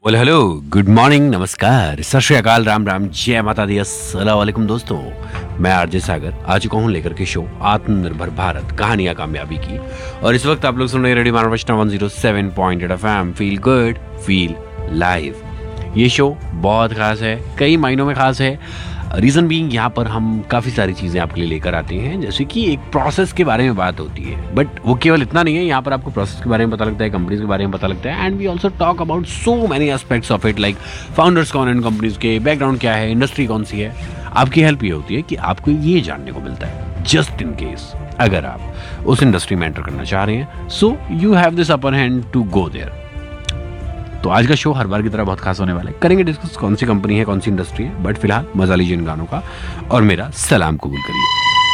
Well hello, good morning, नमस्कार, सत श्री अकाल, राम राम, जय माता दी, अस्सलाम वालेकुम दोस्तों। मैं आरजे सागर आ चुका हूँ लेकर के शो आत्मनिर्भर भारत कहानियां कामयाबी की। और इस वक्त आप लोग सुन रहे हैं radio मानवष्टा 107.8 FM। Feel good, feel live. ये शो बहुत खास है, कई मायनों में खास है। रीज़न बीइंग यहाँ पर हम काफ़ी सारी चीज़ें आपके लिए लेकर आते हैं, जैसे कि एक प्रोसेस के बारे में बात होती है। बट वो केवल इतना नहीं है, यहाँ पर आपको प्रोसेस के बारे में पता लगता है, कंपनीज के बारे में पता लगता है। And we also talk about so many aspects of it, like founders कौन है, कंपनीज के बैकग्राउंड क्या है, इंडस्ट्री कौन सी है। आपकी हेल्प ये होती है कि आपको ये जानने को मिलता है, जस्ट इन केस अगर आप उस इंडस्ट्री में एंटर करना चाह रहे हैं, so you have this upper hand to go there. तो आज का शो हर बार की तरह बहुत खास होने वाला है। करेंगे डिस्कस कौन सी कंपनी है, कौन सी इंडस्ट्री है, बट फिलहाल मजा लीजिए इन गानों का और मेरा सलाम कबूल करिए।